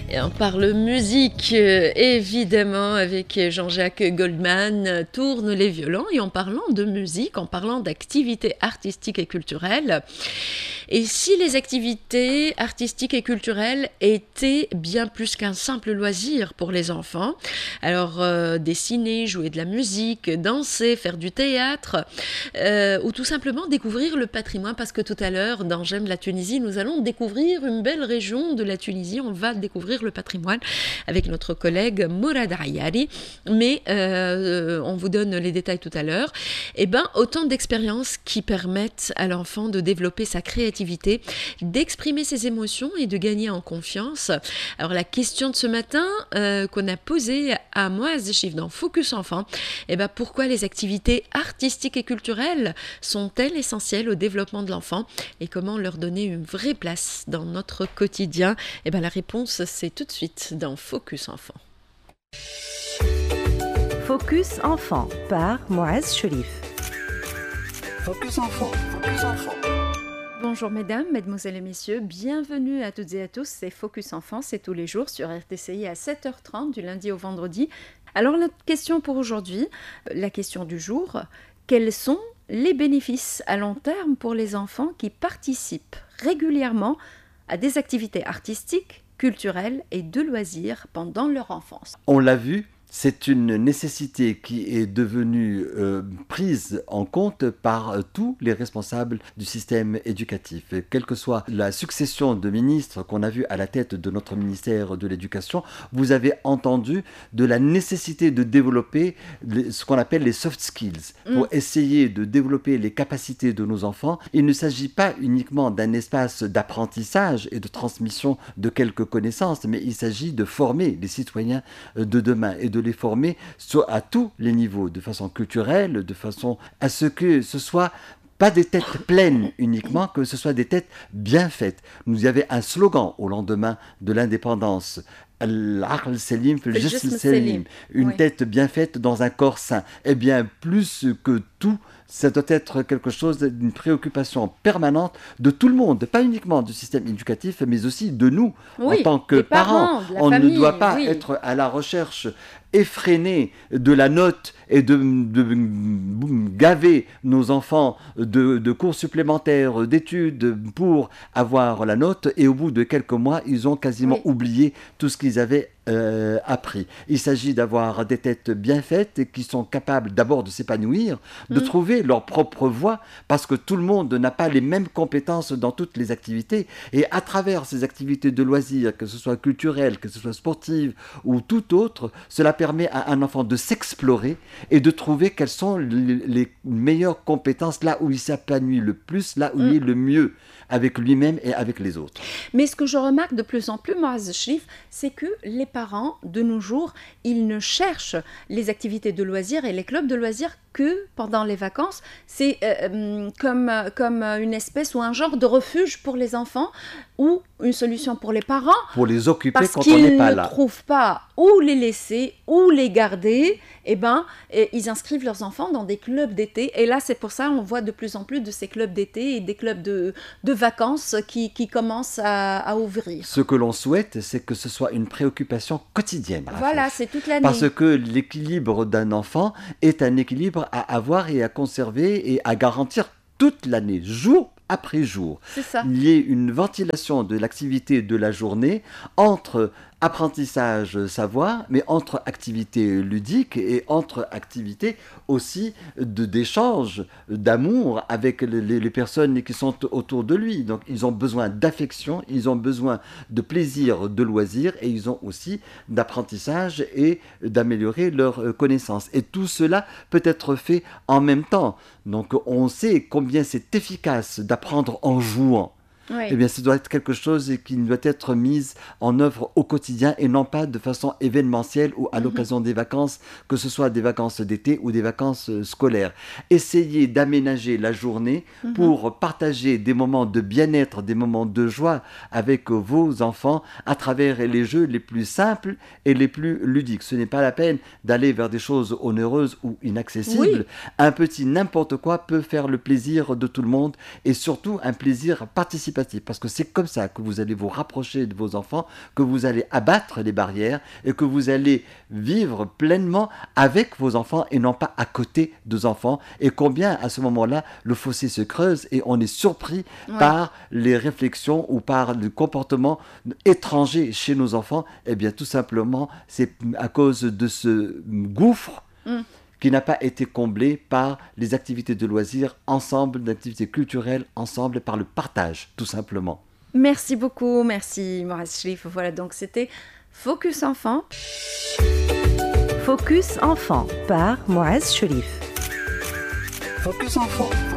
Et on parle musique, évidemment, avec Jean-Jacques Goldman, tourne les violons. Et en parlant de musique, en parlant d'activités artistiques et culturelles, et si les activités artistiques et culturelles étaient bien plus qu'un simple loisir pour les enfants, alors dessiner, jouer de la musique, danser, faire du théâtre, ou tout simplement découvrir le patrimoine, parce que tout à l'heure, dans J'aime la Tunisie, nous allons découvrir une belle région de la Tunisie, on va découvrir le patrimoine avec notre collègue Mourad Ayari, mais on vous donne les détails tout à l'heure. Et ben, autant d'expériences qui permettent à l'enfant de développer sa créativité, d'exprimer ses émotions et de gagner en confiance. Alors la question de ce matin qu'on a posée à Moaz Chif dans Focus Enfant, et ben, pourquoi les activités artistiques et culturelles sont-elles essentielles au développement de l'enfant et comment leur donner une vraie place dans notre quotidien? Et ben, la réponse, c'est tout de suite dans Focus Enfant. Focus Enfant par Moaz Cherif. Focus Enfant, Focus Enfant. Bonjour mesdames, mesdemoiselles et messieurs, bienvenue à toutes et à tous, c'est Focus Enfant, c'est tous les jours sur RTCI à 7h30 du lundi au vendredi. Alors notre question pour aujourd'hui, la question du jour, quels sont les bénéfices à long terme pour les enfants qui participent régulièrement à des activités artistiques, culturelles et de loisirs pendant leur enfance? On l'a vu, c'est une nécessité qui est devenue prise en compte par tous les responsables du système éducatif. Et quelle que soit la succession de ministres qu'on a vu à la tête de notre ministère de l'Éducation, vous avez entendu de la nécessité de développer ce qu'on appelle les soft skills, pour essayer de développer les capacités de nos enfants. Il ne s'agit pas uniquement d'un espace d'apprentissage et de transmission de quelques connaissances, mais il s'agit de former les citoyens de demain et de les former à tous les niveaux, de façon culturelle, de façon à ce que ce soit pas des têtes pleines uniquement, que ce soit des têtes bien faites. Nous y avait un slogan au lendemain de l'indépendance. Al-Aql Selim, Al-Jism Selim. Une tête bien faite dans un corps sain. Eh bien, plus que tout, ça doit être quelque chose d'une préoccupation permanente de tout le monde, pas uniquement du système éducatif, mais aussi de nous, en tant que parents. On ne doit pas être à la recherche effrénée de la note et de gaver nos enfants de cours supplémentaires, d'études pour avoir la note, et au bout de quelques mois, ils ont quasiment oublié tout ce qu'ils avaient appris. Il s'agit d'avoir des têtes bien faites et qui sont capables d'abord de s'épanouir, de trouver leur propre voie, parce que tout le monde n'a pas les mêmes compétences dans toutes les activités, et à travers ces activités de loisirs, que ce soit culturelles, que ce soit sportives ou tout autre, cela permet à un enfant de s'explorer et de trouver quelles sont les meilleures compétences, là où il s'épanouit le plus, là où il est le mieux avec lui-même et avec les autres. Mais ce que je remarque de plus en plus, Moaz Cherif, c'est que les parents, de nos jours, ils ne cherchent les activités de loisirs et les clubs de loisirs que pendant les vacances. C'est comme une espèce ou un genre de refuge pour les enfants ou une solution pour les parents. Pour les occuper quand on n'est pas là. Parce qu'ils ne trouvent pas où les laisser, où les garder, ils inscrivent leurs enfants dans des clubs d'été. Et là, c'est pour ça qu'on voit de plus en plus de ces clubs d'été et des clubs de vacances qui commencent à ouvrir. Ce que l'on souhaite, c'est que ce soit une préoccupation quotidienne. Voilà, c'est toute l'année. Parce que l'équilibre d'un enfant est un équilibre à avoir et à conserver et à garantir toute l'année, jour après jour. C'est ça. Il y ait une ventilation de l'activité de la journée entre apprentissage, savoir, mais entre activités ludiques et entre activités aussi d'échange, d'amour avec les personnes qui sont autour de lui. Donc ils ont besoin d'affection, ils ont besoin de plaisir, de loisirs, et ils ont aussi d'apprentissage et d'améliorer leurs connaissances. Et tout cela peut être fait en même temps. Donc on sait combien c'est efficace d'apprendre en jouant. Oui. Eh bien, ce doit être quelque chose qui doit être mis en œuvre au quotidien et non pas de façon événementielle ou à l'occasion des vacances, que ce soit des vacances d'été ou des vacances scolaires. Essayez d'aménager la journée pour partager des moments de bien-être, des moments de joie avec vos enfants à travers les jeux les plus simples et les plus ludiques. Ce n'est pas la peine d'aller vers des choses onéreuses ou inaccessibles. Un petit n'importe quoi peut faire le plaisir de tout le monde et surtout un plaisir participatif participatif, parce que c'est comme ça que vous allez vous rapprocher de vos enfants, que vous allez abattre les barrières et que vous allez vivre pleinement avec vos enfants et non pas à côté de enfants. Et combien à ce moment-là le fossé se creuse et on est surpris par les réflexions ou par le comportement étranger chez nos enfants. Eh bien tout simplement c'est à cause de ce gouffre qui n'a pas été comblé par les activités de loisirs ensemble, d'activités culturelles ensemble, par le partage tout simplement. Merci beaucoup, merci Mouaz Cherif. Voilà, donc c'était Focus Enfant. Focus Enfant par Mouaz Cherif. Focus Enfant.